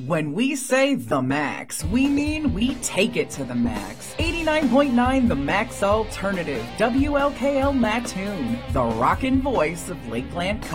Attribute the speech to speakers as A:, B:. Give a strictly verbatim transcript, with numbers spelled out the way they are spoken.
A: When we say the max, we mean we take it to the max. eighty-nine point nine The Max Alternative, W L K L Mattoon, the rockin' voice of Lakeland